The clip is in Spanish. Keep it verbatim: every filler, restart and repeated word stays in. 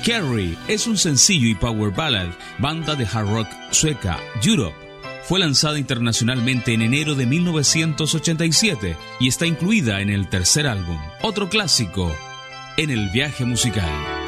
Carrie es un sencillo y power ballad, banda de hard rock sueca Europe. Fue lanzada internacionalmente en enero de mil novecientos ochenta y siete y está incluida en el tercer álbum, otro clásico en el viaje musical.